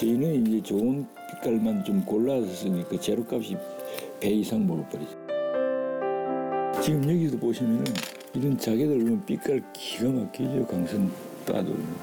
저희는 이제 좋은 빛깔만 좀 골라서 쓰니까 재료값이 배 이상 먹어버리죠. 지금 여기도 보시면은 이런 자개들 보면 빛깔 기가 막히죠. 강선 따도.